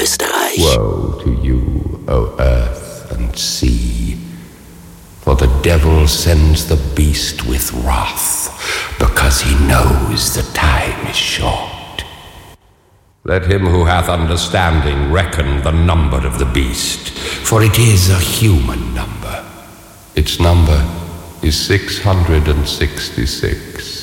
Österreich. Woe to you, O earth and sea, for the devil sends the beast with wrath, because he knows the time is short. Let him who hath understanding reckon the number of the beast, for it is a human number. Its number is 666.